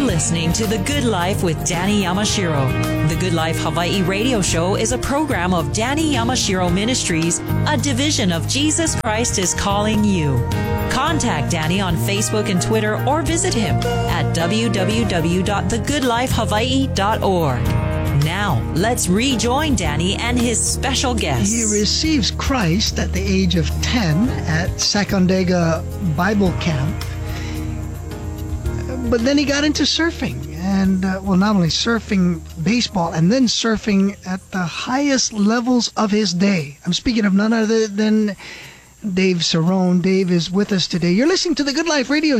listening to The Good Life with Danny Yamashiro. The Good Life Hawaii radio show is a program of Danny Yamashiro Ministries, a division of Jesus Christ is Calling You. Contact Danny on Facebook and Twitter or visit him at www.thegoodlifehawaii.org. Now, let's rejoin Danny and his special guests. He receives Christ at the age of 10 at Sacandaga Bible Camp. But then he got into surfing, and not only surfing, baseball, and then surfing at the highest levels of his day. I'm speaking of none other than Dave Cerrone. Dave is with us today. You're listening to the Good Life Radio